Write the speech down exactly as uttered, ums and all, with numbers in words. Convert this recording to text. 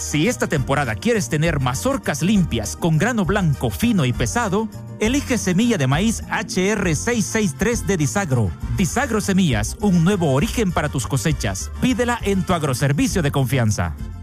Si esta temporada quieres tener mazorcas limpias con grano blanco, fino y pesado, elige semilla de maíz H R seiscientos sesenta y tres de Disagro. Disagro Semillas, un nuevo origen para tus cosechas. Pídela en tu agroservicio de confianza.